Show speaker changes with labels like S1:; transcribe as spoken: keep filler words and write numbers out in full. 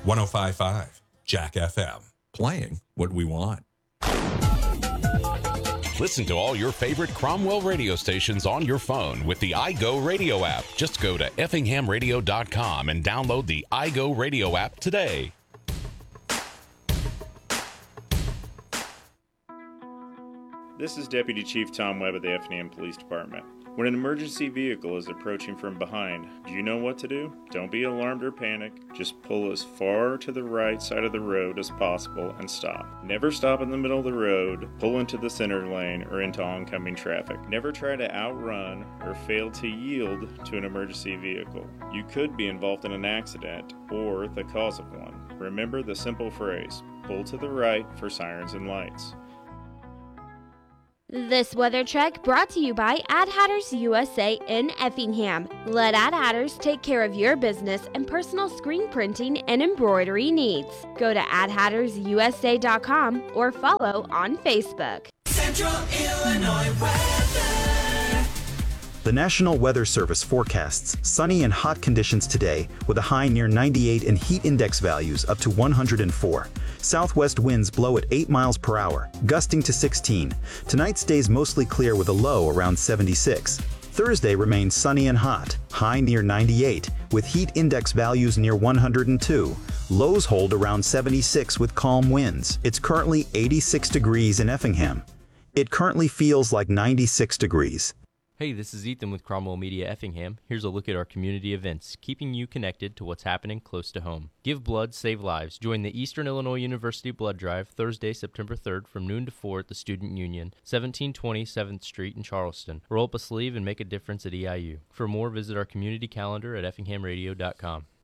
S1: one oh five point five Jack F M. Playing what we want.
S2: Listen to all your favorite Cromwell radio stations on your phone with the iGo Radio app. Just go to effingham radio dot com and download the iGo Radio app today.
S3: This is Deputy Chief Tom Webb of the Effingham Police Department. When an emergency vehicle is approaching from behind, do you know what to do? Don't be alarmed or panic. Just pull as far to the right side of the road as possible and stop. Never stop in the middle of the road, pull into the center lane, or into oncoming traffic. Never try to outrun or fail to yield to an emergency vehicle. You could be involved in an accident or the cause of one. Remember the simple phrase, pull to the right for sirens and lights.
S4: This weather check brought to you by Ad Hatters U S A in Effingham. Let Ad Hatters take care of your business and personal screen printing and embroidery needs. Go to ad hatters u s a dot com or follow on Facebook.
S5: Central Illinois weather.
S6: The National Weather Service forecasts sunny and hot conditions today with a high near ninety-eight and heat index values up to one hundred four. Southwest winds blow at eight miles per hour, gusting to sixteen. Tonight stays mostly clear with a low around seventy-six. Thursday remains sunny and hot, high near ninety-eight, with heat index values near one hundred two. Lows hold around seventy-six with calm winds. It's currently eighty-six degrees in Effingham. It currently feels like ninety-six degrees.
S7: Hey, this is Ethan with Cromwell Media Effingham. Here's a look at our community events, keeping you connected to what's happening close to home. Give blood, save lives. Join the Eastern Illinois University Blood Drive Thursday, September third from noon to four at the Student Union, seventeen twenty seventh Street in Charleston. Roll up a sleeve and make a difference at E I U. For more, visit our community calendar at effingham radio dot com.